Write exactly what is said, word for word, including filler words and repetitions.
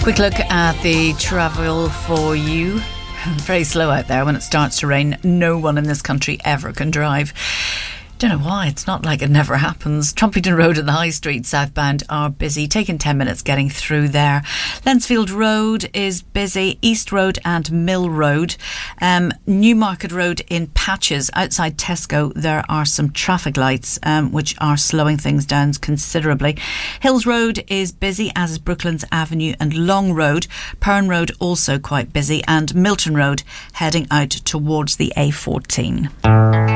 Quick look at the travel for you. Very slow out there when it starts to rain. No one in this country ever can drive. Don't know why. It's not like it never happens. Trumpington Road and the High Street southbound are busy, taking ten minutes getting through there. Lensfield Road is busy. East Road and Mill Road. Um, Newmarket Road in patches. Outside Tesco, there are some traffic lights um, which are slowing things down considerably. Hills Road is busy, as is Brooklands Avenue and Long Road. Pern Road also quite busy, and Milton Road heading out towards the A fourteen.